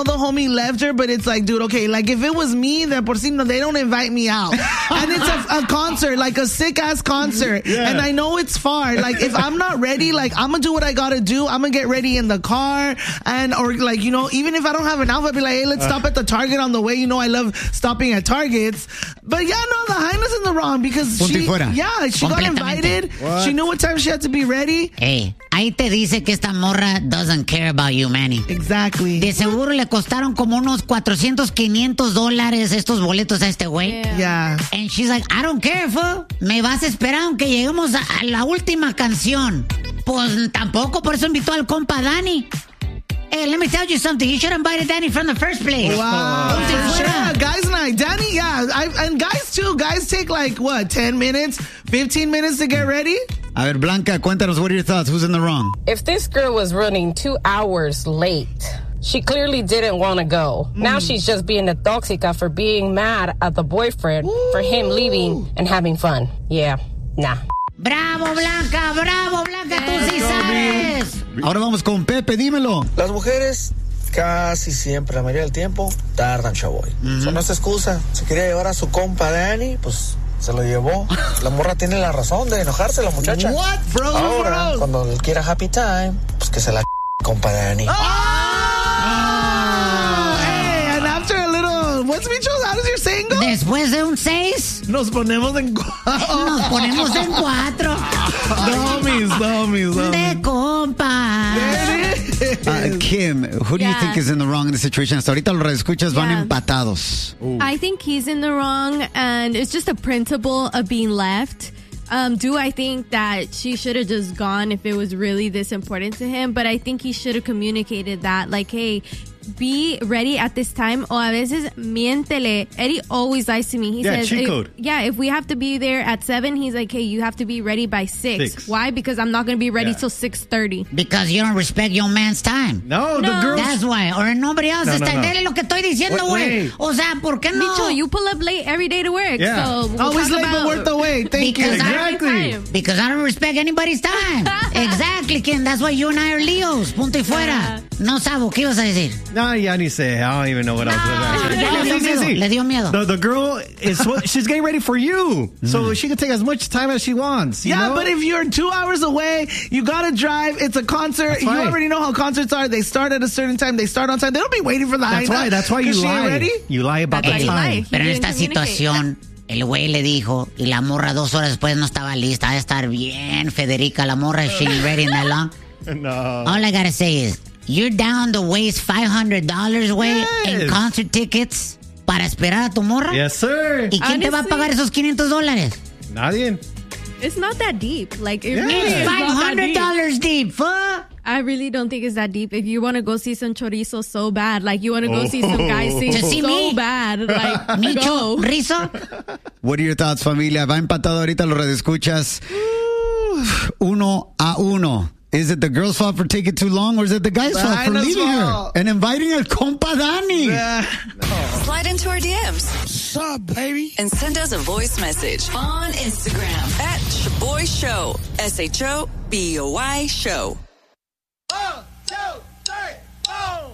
the homie left her, but it's like, dude, okay, like if it was me, de por sí, no, they don't invite me out. And it's a concert, like a sick-ass concert. Yeah. And I know it's far. Like, if I'm not ready, like, I'm gonna do what I gotta do. I'm gonna get ready in the car. Or like, you know, even if I don't have an outfit, I'd be like, hey, let's stop at the Target on the way. You know, I love stopping at Targets. But yeah, no, the Jaina's in the wrong because she got invited. What? She knew what time she had to be ready. Hey, ahí te dice que esta morra doesn't care about you, Manny. Exactly. De seguro le costaron como unos $400, $500 estos boletos a este güey. Yeah. And she's like, I don't care, fool. Me vas a esperar aunque lleguemos a la última canción. Pues tampoco, por eso invitó al compa Danny. Hey, let me tell you something. You should have invited Danny from the first place. Wow. Yeah, guys night. Danny, yeah. And guys, too. Guys take like, 10 minutes, 15 minutes to get ready? A ver, Blanca, cuéntanos, what are your thoughts? Who's in the wrong? If this girl was running 2 hours late, she clearly didn't want to go. Now she's just being a tóxica for being mad at the boyfriend for him leaving and having fun. Yeah, nah. ¡Bravo, Blanca! ¡Bravo, Blanca! ¡Tú sí sabes! Ahora vamos con Pepe, dímelo. Las mujeres casi siempre, la mayoría del tiempo, tardan, chavoy. Eso no es excusa. Si quería llevar a su compa Danny, pues se lo llevó. La morra tiene la razón de enojarse, la muchacha. What, bro? Ahora, cuando él quiera happy time, pues que se la compa Danny. Hey, and after a little, what's Micho's? How does your saying go? Después de un 6, nos ponemos en 4. Nos ponemos en 4. Dummies. De compa. Kim, who do you think is in the wrong in the situation? Hasta ahorita los escuchas van empatados. I think he's in the wrong, and it's just the principle of being left. Do I think that she should have just gone if it was really this important to him? But I think he should have communicated that, like, hey, be ready at this time. O a veces, miéntele. Eddie always lies to me. He says, cheat code. If we have to be there at 7, he's like, hey, you have to be ready by 6. Why? Because I'm not going to be ready till 6:30. Because you don't respect your man's time. No, the girls. That's why. Or nobody else. Dele lo que estoy diciendo, güey. O sea, ¿por qué no? Micho, you pull up late every day to work. Yeah. So always late but worth the wait. Thank you. Exactly. Because I don't respect anybody's time. Exactly, Kim. That's why you and I are Leos. Punto y fuera. No sabo, ¿qué ibas a decir? No, ya ni sé. I don't even know what I was going to say. Le dio miedo. The girl she's getting ready for you, so she can take as much time as she wants. You know? But if you're 2 hours away, you gotta drive. It's a concert. You already know how concerts are. They start at a certain time. They start on time. They don't be waiting for the That's why you lie. Ready? You lie about the time. Pero en esta situación, el güey le dijo y la morra 2 horas después no estaba lista. Ha de estar bien, Federica, la morra. She ain't ready in that long. No. All I gotta say is, you're down to waste $500, güey, en concert tickets para esperar a tu morra. Yes, sir. ¿Y quién te va a pagar esos $500? Nadie. It's not that deep. Like, it's $500 deep, fuck. I really don't think it's that deep. If you want to go see some chorizo so bad, like you want to go see some guys sing so bad, like Micho, Rizzo. What are your thoughts, familia? Va empatado ahorita los radioescuchas 1-1. Is it the girl's fault for taking too long, or is it the guy's fault for leaving her and inviting her compa Danny? Slide into our DMs. What's up, baby? And send us a voice message on Instagram at Shaboy Show. SHOBOY Show.